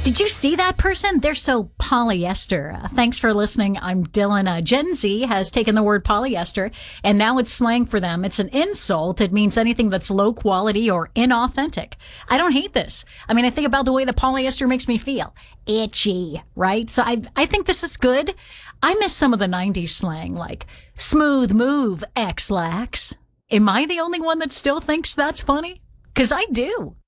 Did you see that person? They're so polyester. Thanks for listening. I'm Dylan. Gen Z has taken the word polyester, and now it's slang for them. It's an insult. It means anything that's low quality or inauthentic. I don't hate this. I mean, I think about the way the polyester makes me feel. Itchy, right? So I think this is good. I miss some of the 90s slang, like smooth move, X-lax. Am I the only one that still thinks that's funny? Because I do.